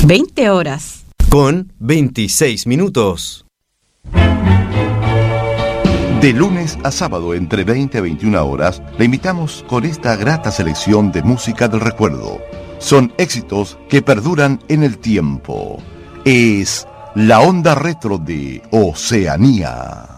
20 horas. Con 26 minutos. De lunes a sábado entre 20 a 21 horas, le invitamos con esta grata selección de música del recuerdo. Son éxitos que perduran en el tiempo. Es la onda retro de Oceanía.